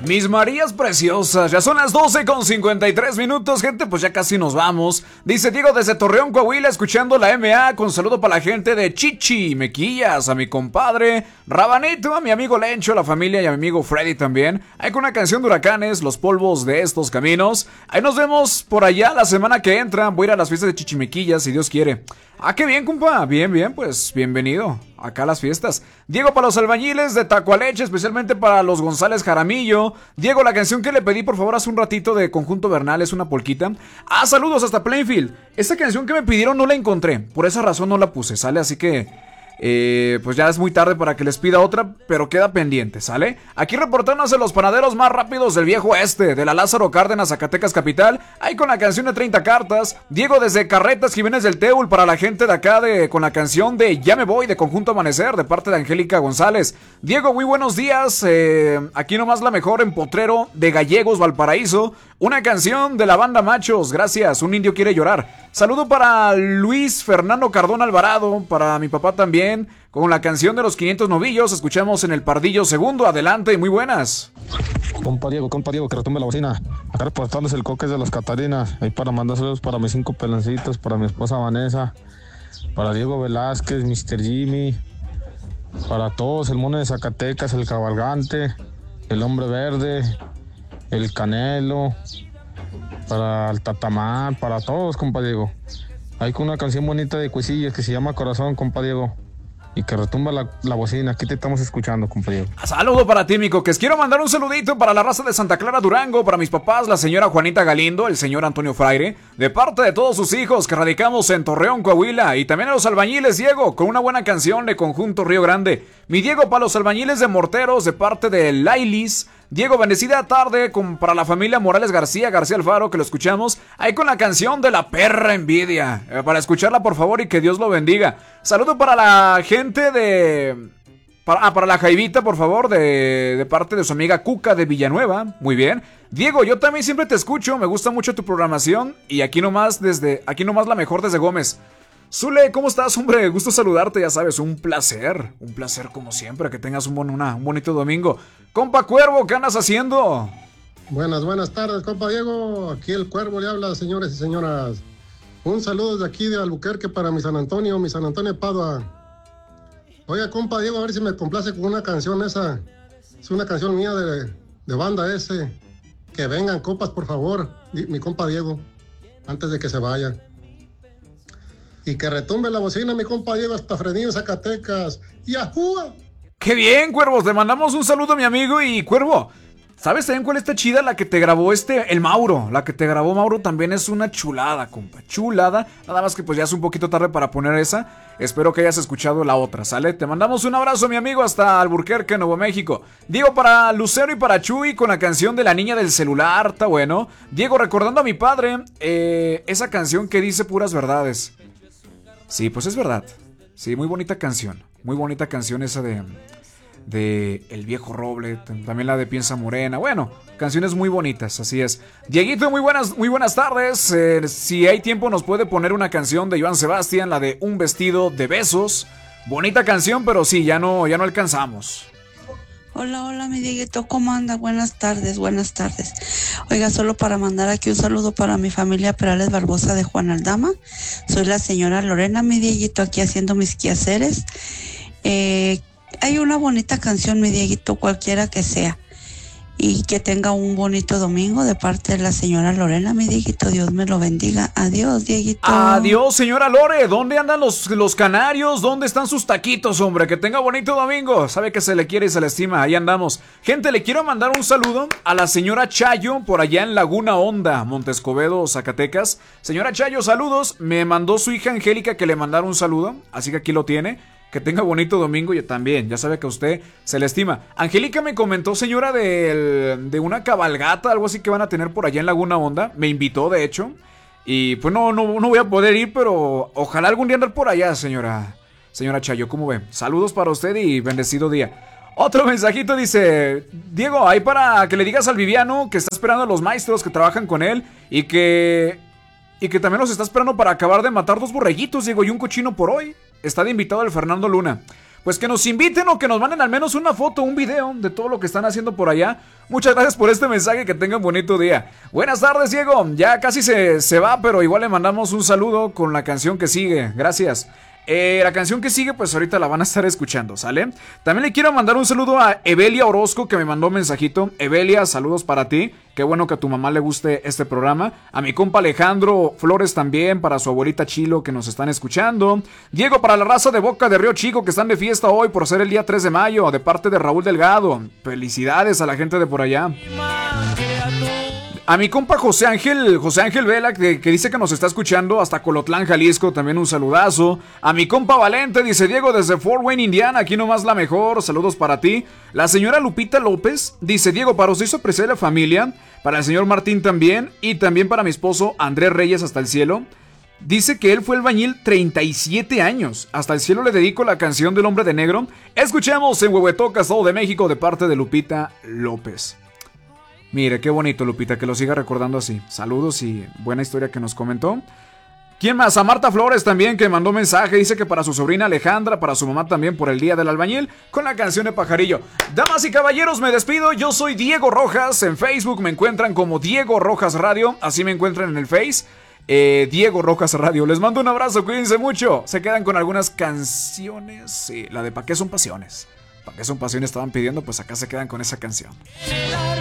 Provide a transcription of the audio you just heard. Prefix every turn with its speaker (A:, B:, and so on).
A: Mis Marías preciosas, ya son las 12:53, gente, pues ya casi nos vamos. Dice Diego desde Torreón, Coahuila, escuchando la MA, con saludo para la gente de Chichi, Mequillas, a mi compadre Rabanito, a mi amigo Lencho, a la familia y a mi amigo Freddy también. Hay con una canción de Huracanes, Los polvos de estos caminos. Ahí nos vemos por allá la semana que entra. Voy a ir a las fiestas de Chichimequillas, si Dios quiere. Ah, qué bien, compa, bien, pues bienvenido acá a las fiestas. Diego para los albañiles de Tacualeche, especialmente para los González Jaramillo. Diego, la canción que le pedí por favor hace un ratito de Conjunto Bernal es una polquita. Ah, saludos hasta Plainfield. Esta canción que me pidieron no la encontré, por esa razón no la puse, ¿sale? Así que pues ya es muy tarde para que les pida otra, pero queda pendiente, ¿sale? Aquí reportándose los panaderos más rápidos del viejo oeste, de la Lázaro Cárdenas, Zacatecas capital. Ahí con la canción de 30 cartas. Diego desde Carretas, Jiménez del Teul, para la gente de acá con la canción de Ya me voy, de Conjunto Amanecer, de parte de Angélica González. Diego, muy buenos días. Aquí nomás la mejor en Potrero de Gallegos, Valparaíso. Una canción de la banda Machos, gracias, un indio quiere llorar. Saludo para Luis Fernando Cardón Alvarado, para mi papá también, con la canción de los 500 novillos. Escuchamos en el Pardillo segundo, adelante, muy buenas.
B: Compa Diego, que retumbe la bocina. Acá reportándose el Coques de las Catarinas. Ahí para mandar saludos para mis 5 peloncitos, para mi esposa Vanessa, para Diego Velázquez, Mr. Jimmy, para todos, el Mono de Zacatecas, el Cabalgante, el Hombre Verde, el Canelo, para el Tatamán, para todos, compa Diego. Hay con una canción bonita de Cuisillas que se llama Corazón, compa Diego. Y que retumba la bocina, aquí te estamos escuchando, compa Diego.
A: Saludo para ti, mi Coques. Quiero mandar un saludito para la raza de Santa Clara Durango, para mis papás, la señora Juanita Galindo, el señor Antonio Fraire, de parte de todos sus hijos que radicamos en Torreón, Coahuila, y también a los albañiles, Diego, con una buena canción de Conjunto Río Grande. Mi Diego para los albañiles de Morteros, de parte de Lailis. Diego, bendecida tarde para la familia Morales García Alfaro, que lo escuchamos ahí con la canción de La Perra Envidia. Para escucharla, por favor, y que Dios lo bendiga. Saludo para la gente para la Jaivita, por favor, de parte de su amiga Cuca de Villanueva. Muy bien. Diego, yo también siempre te escucho, me gusta mucho tu programación. Y aquí nomás la mejor desde Gómez. Zule, ¿cómo estás, hombre? Gusto saludarte, ya sabes, un placer como siempre, que tengas un bonito domingo. Compa Cuervo, ¿qué andas haciendo?
C: Buenas tardes, compa Diego, aquí el Cuervo le habla, señores y señoras. Un saludo desde aquí de Albuquerque para mi San Antonio Padua. Oiga, compa Diego, a ver si me complace con una canción esa, es una canción mía de banda ese. Que vengan copas, por favor, mi compa Diego, antes de que se vayan. Y que retumbe la bocina, mi compa Diego, hasta Frenillo, Zacatecas. ¡Yahúa!
A: ¡Qué bien, Cuervos! Te mandamos un saludo, mi amigo. Y, Cuervo, ¿sabes también cuál está chida? La que te grabó el Mauro. La que te grabó Mauro también es una chulada, compa. Chulada. Nada más que pues ya es un poquito tarde para poner esa. Espero que hayas escuchado la otra, ¿sale? Te mandamos un abrazo, mi amigo, hasta Albuquerque, Nuevo México. Diego para Lucero y para Chuy con la canción de La Niña del Celular. Está bueno. Diego, recordando a mi padre, esa canción que dice puras verdades. Sí, pues es verdad. Sí, muy bonita canción. Muy bonita canción esa de El Viejo Roble. También la de Piensa Morena. Bueno, canciones muy bonitas, así es. Dieguito, muy buenas tardes. Si hay tiempo nos puede poner una canción de Joan Sebastián, la de Un Vestido de Besos. Bonita canción, pero sí, ya no alcanzamos.
D: Hola, mi Dieguito, ¿cómo anda? Buenas tardes. Oiga, solo para mandar aquí un saludo para mi familia Perales Barbosa de Juan Aldama. Soy la señora Lorena, mi Dieguito, aquí haciendo mis quehaceres. Hay una bonita canción, mi Dieguito, cualquiera que sea. Y que tenga un bonito domingo de parte de la señora Lorena, mi Dieguito. Dios me lo bendiga. Adiós, Dieguito.
A: Adiós, señora Lore. ¿Dónde andan los canarios? ¿Dónde están sus taquitos, hombre? Que tenga bonito domingo. Sabe que se le quiere y se le estima. Ahí andamos. Gente, le quiero mandar un saludo a la señora Chayo por allá en Laguna Honda, Montescobedo, Zacatecas. Señora Chayo, saludos. Me mandó su hija Angélica que le mandara un saludo. Así que aquí lo tiene. Que tenga bonito domingo y también, ya sabe que a usted se le estima. Angélica me comentó, señora, de una cabalgata, algo así que van a tener por allá en Laguna Honda. Me invitó, de hecho. Y pues no voy a poder ir, pero ojalá algún día andar por allá, señora Chayo, ¿cómo ve? Saludos para usted y bendecido día. Otro mensajito dice: Diego, hay para que le digas al Viviano que está esperando a los maestros que trabajan con él y que también los está esperando para acabar de matar 2 borreguitos, Diego, y un cochino por hoy. Está de invitado el Fernando Luna. pues que nos inviten o que nos manden al menos una foto, un video de todo lo que están haciendo por allá. Muchas gracias por este mensaje, que tengan bonito día. Buenas tardes, Diego. Ya casi se va, pero igual le mandamos un saludo con la canción que sigue. Gracias. La canción que sigue, pues ahorita la van a estar escuchando, ¿sale? También le quiero mandar un saludo a Evelia Orozco, que me mandó un mensajito. Evelia, saludos para ti. Qué bueno que a tu mamá le guste este programa. A mi compa Alejandro Flores también, para su abuelita Chilo, que nos están escuchando. Diego, para la raza de Boca de Río Chico, que están de fiesta hoy por ser el día 3 de mayo, de parte de Raúl Delgado. Felicidades a la gente de por allá. A mi compa José Ángel Vela, que dice que nos está escuchando hasta Colotlán, Jalisco, también un saludazo. A mi compa Valente, dice Diego, desde Fort Wayne, Indiana, aquí nomás la mejor, saludos para ti. La señora Lupita López dice, Diego, para usted hizo apreciar la familia, para el señor Martín también, y también para mi esposo Andrés Reyes, hasta el cielo. Dice que él fue albañil 37 años. Hasta el cielo le dedico la canción del Hombre de Negro. Escuchemos en Huehuetoca, Estado de México, de parte de Lupita López. Mire, qué bonito, Lupita, que lo siga recordando así. Saludos y buena historia que nos comentó. ¿Quién más? A Marta Flores también, que mandó mensaje. Dice que para su sobrina Alejandra, para su mamá también por el Día del Albañil, con la canción de Pajarillo. Damas y caballeros, me despido. Yo soy Diego Rojas. En Facebook me encuentran como Diego Rojas Radio. Así me encuentran en el Face. Diego Rojas Radio. Les mando un abrazo, cuídense mucho. Se quedan con algunas canciones. Sí, la de ¿Pa' qué son pasiones? ¿Pa' qué son pasiones? Estaban pidiendo, pues acá se quedan con esa canción.